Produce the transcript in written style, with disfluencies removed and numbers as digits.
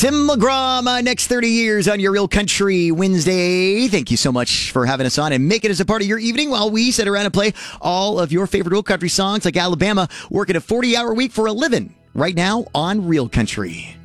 Tim McGraw, my next 30 years on your Real Country Wednesday. Thank you so much for having us on and make it as a part of your evening while we sit around and play all of your favorite Real Country songs like Alabama, working a 40-hour week for a living right now on Real Country.